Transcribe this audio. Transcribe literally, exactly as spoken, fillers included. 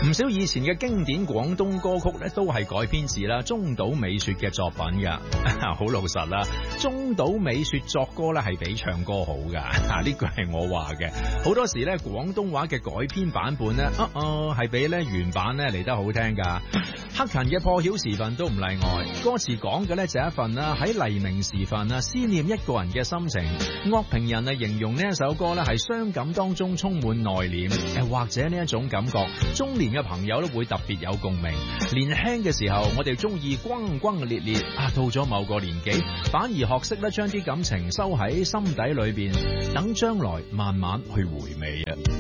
唔少以前嘅經典廣東歌曲咧，都係改編自啦中島美雪嘅作品噶。好老實啦，中島美雪作歌咧係比唱歌好噶。啊，呢句係我話嘅。好多時咧廣東話嘅改編版本咧，啊啊係比咧原版咧嚟得好聽噶。黑勤嘅破曉時分都唔例外，歌詞講嘅咧就係一份啦喺黎明時分啊思念一個人嘅心情。樂評人啊形容呢一首歌咧係傷感當中充滿內斂，誒或者呢一種感覺，中年嘅朋友都會特別有共鳴。年輕嘅時候我哋中意轟轟烈烈啊，到咗某個年紀反而學識咧將啲感情收喺心底裏邊，等將來慢慢去回味啊。